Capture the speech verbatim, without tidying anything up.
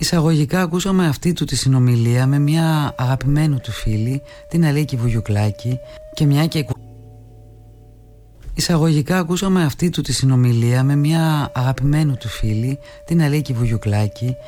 Εισαγωγικά ακούσαμε αυτή του τη συνομιλία με μια αγαπημένη του φίλη, την Αλίκη Βουγιουκλάκη, και μια και... Εισαγωγικά ακούσαμε αυτή του τη συνομιλία με μια αγαπημένη του φίλη, την Αλίκη Βουγιουκλάκη,